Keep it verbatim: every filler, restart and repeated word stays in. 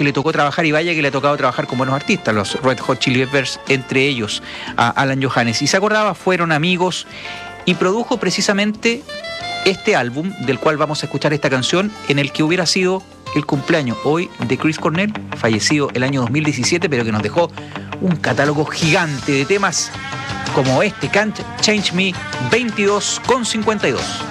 que le tocó trabajar, y vaya que le ha tocado trabajar con buenos artistas, los Red Hot Chili Peppers, entre ellos a Alan Johannes. Y se acordaba, fueron amigos, y produjo precisamente este álbum del cual vamos a escuchar esta canción, en el que hubiera sido el cumpleaños hoy de Chris Cornell, fallecido el año dos mil diecisiete, pero que nos dejó un catálogo gigante de temas como este, Can't Change Me, veintidós con cincuenta y dos.